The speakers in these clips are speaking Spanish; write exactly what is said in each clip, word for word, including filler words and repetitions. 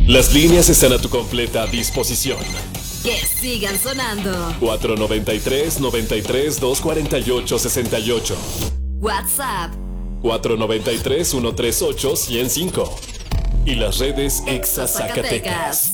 Las líneas están a tu completa disposición. Que sigan sonando. cuatro noventa y tres, noventa y tres, doscientos cuarenta y ocho, sesenta y ocho. WhatsApp cuatro noventa y tres, ciento treinta y ocho, ciento cinco. Y las redes Exa Zacatecas.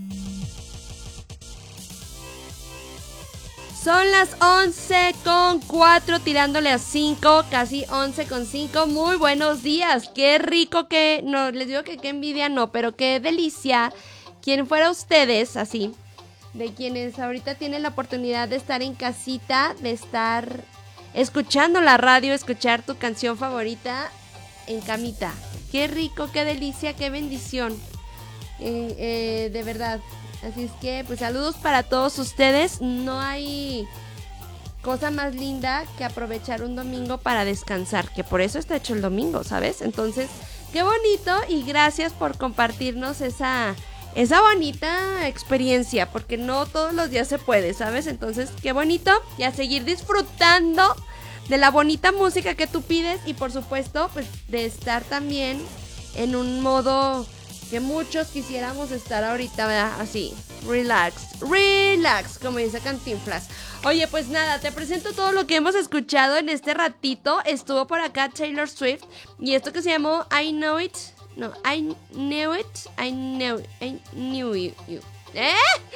Son las once con cuatro, tirándole a cinco, casi once con cinco. Muy buenos días. Qué rico que, no, les digo que qué envidia no, pero qué delicia. Quien fuera ustedes, así, de quienes ahorita tienen la oportunidad de estar en casita, de estar escuchando la radio, escuchar tu canción favorita en camita. Qué rico, qué delicia, qué bendición. Eh, eh, de verdad. Así es que, pues saludos para todos ustedes. No hay cosa más linda que aprovechar un domingo para descansar, que por eso está hecho el domingo, ¿sabes? Entonces, qué bonito y gracias por compartirnos esa, esa bonita experiencia, porque no todos los días se puede, ¿sabes? Entonces, qué bonito y a seguir disfrutando de la bonita música que tú pides y por supuesto, pues de estar también en un modo que muchos quisiéramos estar ahorita, ¿verdad? Así, relax, relax, como dice Cantinflas. Oye, pues nada, te presento todo lo que hemos escuchado en este ratito. Estuvo por acá Taylor Swift y esto que se llamó I Know It, no, I Knew It, I Knew, I Knew You. ¿Eh?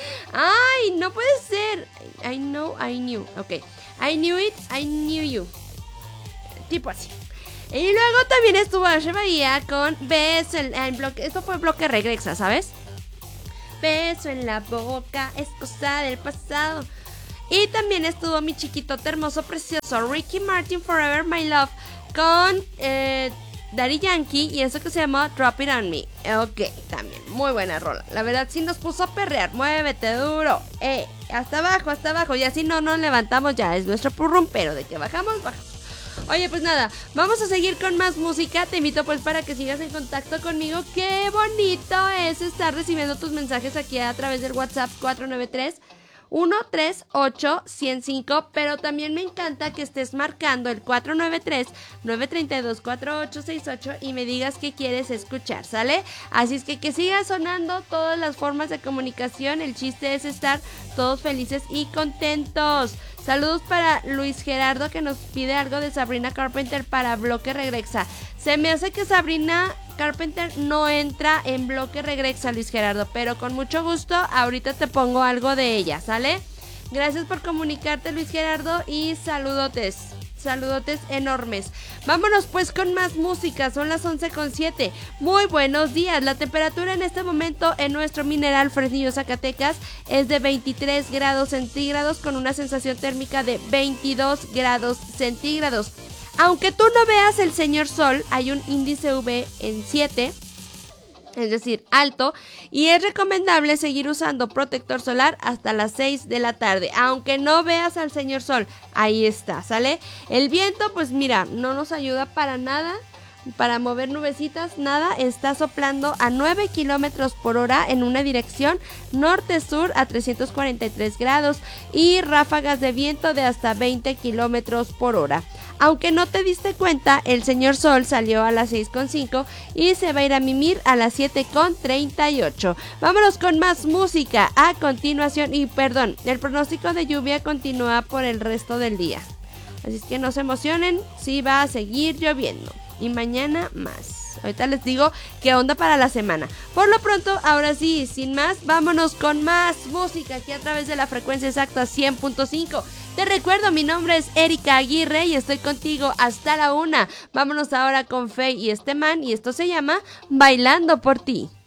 Ay, no puede ser. I know, I knew, ok. I Knew It, I Knew You. Tipo así. Y luego también estuvo Ashe Bahía con Beso en, en bloque. Esto fue bloque Regrexa, ¿sabes? Beso en la boca es cosa del pasado. Y también estuvo mi chiquitote hermoso, precioso, Ricky Martin, Forever My Love, con eh, Daddy Yankee y eso que se llama Drop It On Me. Ok, también, muy buena rola. La verdad sí nos puso a perrear. Muévete duro. Eh, hasta abajo, hasta abajo. Y así no nos levantamos ya. Es nuestro purrum, pero de que bajamos, bajamos. Oye, pues nada, vamos a seguir con más música. Te invito pues para que sigas en contacto conmigo. Qué bonito es estar recibiendo tus mensajes aquí a través del WhatsApp cuatro nueve tres, uno tres ocho, cero cinco. Pero también me encanta que estés marcando el cuatro nueve tres, nueve tres dos, cuatro ocho seis ocho y me digas qué quieres escuchar, ¿sale? Así es que que siga sonando todas las formas de comunicación. El chiste es estar todos felices y contentos. Saludos para Luis Gerardo que nos pide algo de Sabrina Carpenter para Bloque Regrexa. Se me hace que Sabrina Carpenter no entra en Bloque Regrexa, Luis Gerardo, pero con mucho gusto ahorita te pongo algo de ella, ¿sale? Gracias por comunicarte, Luis Gerardo, y saludotes. Saludotes enormes. Vámonos pues con más música. Son las once con siete. Muy buenos días. La temperatura en este momento en nuestro Mineral Fresnillo, Zacatecas es de veintitrés grados centígrados con una sensación térmica de veintidós grados centígrados. Aunque tú no veas el señor sol, hay un índice U V en siete, es decir, alto, y es recomendable seguir usando protector solar hasta las seis de la tarde, aunque no veas al señor sol, ahí está, ¿sale? El viento, pues mira, no nos ayuda para nada, para mover nubecitas, nada, está soplando a nueve kilómetros por hora en una dirección norte-sur a trescientos cuarenta y tres grados y ráfagas de viento de hasta veinte kilómetros por hora. Aunque no te diste cuenta, el señor sol salió a las seis con cinco y se va a ir a mimir a las siete con treinta y ocho. Vámonos con más música a continuación. Y perdón, el pronóstico de lluvia continúa por el resto del día. Así es que no se emocionen, sí va a seguir lloviendo. Y mañana más. Ahorita les digo qué onda para la semana. Por lo pronto, ahora sí, sin más, vámonos con más música aquí a través de la frecuencia exacta cien punto cinco. Te recuerdo, mi nombre es Erika Aguirre y estoy contigo hasta la una. Vámonos ahora con Faye y este man y esto se llama Bailando por ti.